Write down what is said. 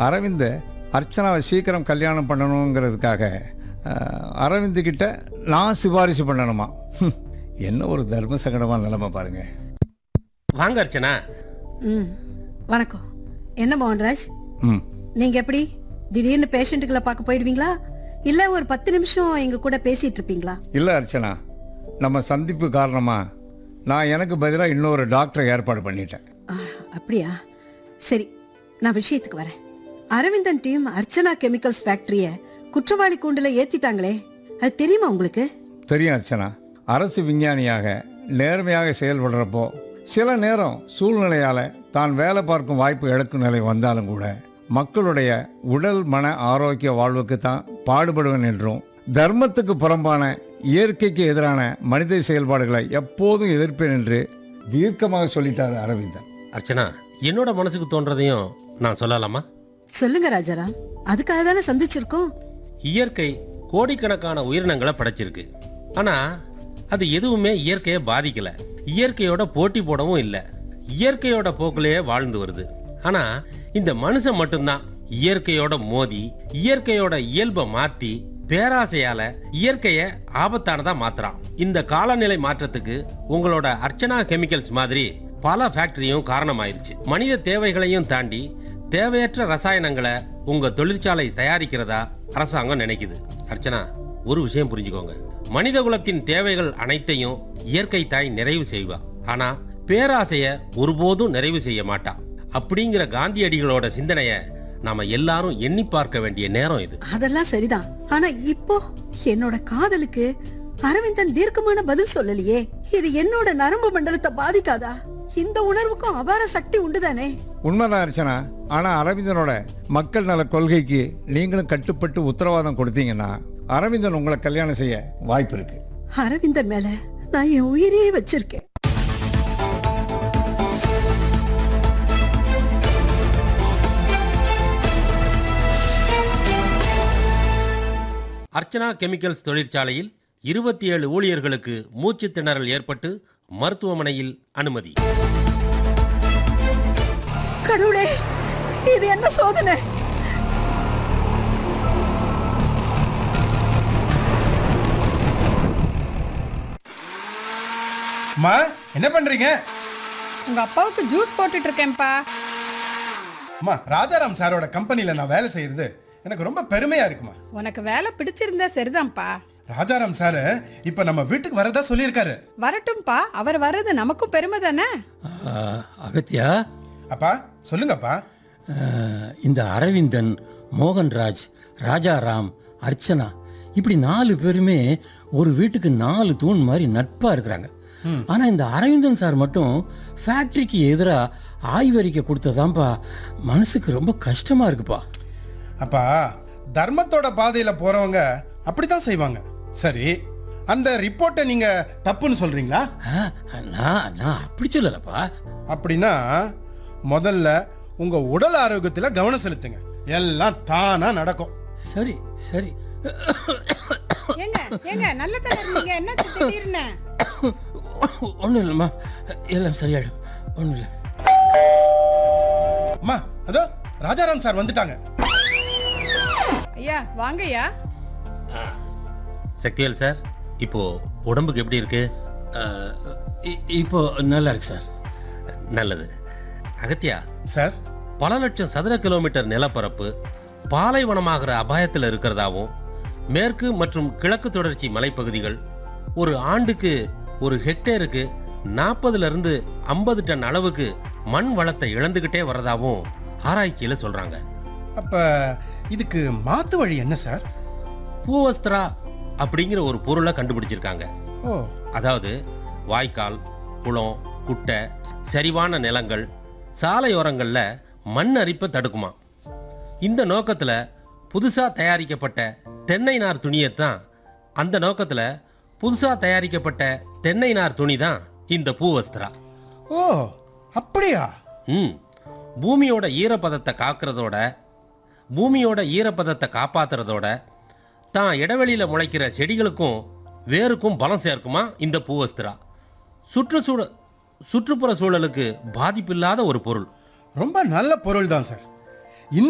அரவிந்த் அர்ச்சனாவை சீக்கிரம் கல்யாணம் பண்ணணுங்கிறதுக்காக அரவிந்துக்கிட்ட நான் சிபாரிசு பண்ணணுமா? என்ன ஒரு தர்ம சங்கடமான நிலைமை பாருங்க. வாங்க அர்ச்சனா. வணக்கம். என்ன மோகன்ராஜ், நீங்க எப்படி திடீர்னு பேஷண்ட்டுகளை பார்க்க போயிடுவீங்களா இல்ல ஒரு 10 நிமிஷம் எங்க கூட பேசிட்டு இருப்பீங்களா? இல்லை அர்ச்சனா, நம்ம சந்திப்பு காரணமாக நான் எனக்கு பதிலாக இன்னொரு டாக்டரை ஏற்பாடு பண்ணிட்டேன். அப்படியா? சரி, நான் விஷயத்துக்கு வரேன். அரவிந்தன் டீம் அர்ச்சனா கெமிக்கல்ஸ் ஃபேக்டரியை குற்றவாளி கூண்டில் ஏற்றிட்டாங்களே, அது தெரியுமா உங்களுக்கு? தெரியும் அர்ச்சனா. அரசு விஞ்ஞானியாக நேர்மையாக செயல்படுறப்போ சில நேரம் சூழ்நிலையால் தான் வேலை பார்க்கும் வாய்ப்பு இழக்கும் நிலை வந்தாலும் கூட மக்களுடைய உடல் மன ஆரோக்கிய வாழ்வுக்கு தான் பாடுபடுவேன் என்றும் தர்மத்துக்கு புறம்பான இயற்கைக்கு எதிரான மனித செயல்பாடுகளை எப்போதும் எதிர்ப்பேன் என்று தீர்க்கமாக சொல்லிட்டார் அரவிந்தன். அர்ச்சனா, என்னோட மனசுக்கு தோன்றதையும் நான் சொல்லலாமா? சொல்லுங்க ராஜாராம், அதுக்காக தானே சந்திச்சிருக்கோம். இயற்கை கோடிக்கணக்கான உயிரினங்களை படைச்சிருக்கு. ஆனா அது எதுவுமே இயற்கையை பாதிக்கல, இயற்கையோட போட்டி போடவும் இல்லை, இயற்கையோட போக்கிலேயே வாழ்ந்து வருது. ஆனா இந்த மனுஷன் மட்டும்தான் இயற்கையோட மோதி இயற்கையோட இயல்பை மாத்தி பேராசையால இயற்கையை ஆபத்தானதா மாத்துறான். இந்த காலநிலை மாற்றத்துக்கு உங்களோட அர்ச்சனா கெமிக்கல்ஸ் மாதிரி பல ஃபேக்டரியும் காரணமாயிருச்சு. மனித தேவைகளையும் தாண்டி தேவையற்ற ரசாயனங்களை உங்க தொழிற்சாலை தயாரிக்கிறதா அரசாங்கம் நினைக்குது. அர்ச்சனா, ஒரு விஷயம் புரிஞ்சுக்கோங்க. மனித குலத்தின் தேவைகள் அனைத்தையும் இயற்கை தாய் நிறைவு செய்வா. ஆனா பேராசைய ஒருபோதும் நிறைவு செய்ய மாட்டா. அப்படிங்கிற காந்தியடிகளோட சிந்தனைய நாம எல்லாரும் எண்ணி பார்க்க வேண்டிய நேரம் இது. அதெல்லாம் சரிதான். ஆனா இப்போ என்னோட காதலுக்கு அரவிந்தன் தீர்க்கமான பதில் சொல்லலையே. இது என்னோட நரம்பு மண்டலத்தை பாதிக்காதா? இந்த உணர்வுக்கும் அபார சக்தி உண்டுதானே? உண்மைதான் அர்ச்சனா. ஆனா அரவிந்தனோட மக்கள் நல கொள்கைக்கு நீங்களும் கட்டுப்பட்டு உத்தரவாதம் கொடுத்தீங்கன்னா அரவிந்தன் உங்களை கல்யாணம் செய்ய வாய்ப்பு இருக்கு. அரவிந்தன் மேல நான் என் உயிரையே வச்சிருக்கேன். அர்ச்சனா கெமிக்கல்ஸ் தொழிற்சாலையில் 27 ஊழியர்களுக்கு மூச்சு திணறல் ஏற்பட்டு மருத்துவமனையில் அனுமதி. கடவுளே, இது என்ன சோதனை? அம்மா, என்ன பண்றீங்க? உங்க அப்பாவுக்கு ஜூஸ் போட்டுட்டு இருக்கேன்ப்பா. அம்மா, ராஜாராம் சாரோட கம்பெனில நான் வேலை செய்யறது எனக்கு ரொம்ப பெருமையா இருக்குமா. உனக்கு வேலை பிடிச்சிருந்தா சரிதான்ப்பா. ராஜாராம் சார் இப்ப நம்ம வீட்டுக்கு வரதா சொல்லியிருக்காரு. வரட்டும்பா, அவர் வர்றது நமக்கும் பெருமை தானே. அகத்தியா, அப்பா சொல்லுங்கப்பா. இந்த அரவிந்தன், மோகன்ராஜ், ராஜாராம், அர்ச்சனா இப்படி 4 பேருமே ஒரு வீட்டுக்கு 4 தூண் மாதிரி நட்பா இருக்கிறாங்க. ஆனா இந்த அரவிந்தன் சார் மட்டும் ஃபேக்டரிக்கு எதிராக ஆய்வறிக்கை கொடுத்ததாம்பா மனசுக்கு ரொம்ப கஷ்டமா இருக்குப்பா. அப்பா, தர்மத்தோட பாதையில போறவங்க அப்படித்தான் செய்வாங்க. சரி, அந்த ரிப்போர்ட்டை நீங்க தப்புன்னு சொல்றீங்களா? நான் அப்படி சொல்லலப்பா. அப்படின்னா முதல்ல உங்க உடல் ஆரோக்கியத்துல கவனம் செலுத்துங்க, எல்லாம் தானா நடக்கும். சரி சரி. ஏங்க ஏங்க நல்ல தடவை இருந்தீங்க, என்ன திடீர்னு? ஒன்றும் இல்லைம்மா, எல்லாம் சரியாயிடும், ஒன்றும் இல்லை. அம்மா, அதோ ராஜாராம் சார் வந்துட்டாங்க. ஐயா வாங்கய்யா. சக்திவேல் சார், இப்போ உடம்புக்கு எப்படி இருக்கு? இப்போ நல்லா இருக்கு சார். நல்லது. அகத்தியா சார், பல லட்சம் சதுர கிலோமீட்டர் நிலப்பரப்பு பாலைவனமாகிற அபாயத்தில் இருக்கிறதாவும், மேற்கு மற்றும் கிழக்கு தொடர்ச்சி மலைப்பகுதிகள் ஒரு ஆண்டுக்கு ஒரு ஹெக்டேருக்கு 40 to 50 டன் அளவுக்கு மண் வளத்தை இழந்துகிட்டே வரதாவும் ஆராய்ச்சியில சொல்றாங்க. அப்ப இதுக்கு மாத்து வழி என்ன சார்? பூவஸ்திரா அப்படிங்கிற ஒரு பொருளை கண்டுபிடிச்சிருக்காங்க. ஓ, அதாவது வாய்க்கால், குளம், குட்டை, சரிவான நிலங்கள், சாலையோரங்கள்ல மண் அரிப்பை தடுக்குமா. இந்த நோக்கத்துல புதுசா தயாரிக்கப்பட்ட தென்னை நார் துணியைத்தான் அந்த நோக்கத்துல புதுசா தயாரிக்கப்பட்ட தென்னை நார் துணி தான் இந்த பூவஸ்திரா. ஓ அப்படியா? பூமியோட ஈரப்பதத்தை காக்கிறதோட, பூமியோட ஈரப்பதத்தை காப்பாத்துறதோட தான் இடைவெளியில முளைக்கிற செடிகளுக்கும் வேருக்கும் பலம் சேர்க்குமா இந்த பூவஸ்திரா. சுற்றுப்புற சூழலுக்கு பாதிப்பில்லாத ஒரு பொருள். ரொம்ப நல்ல பொருள் தான் சார்.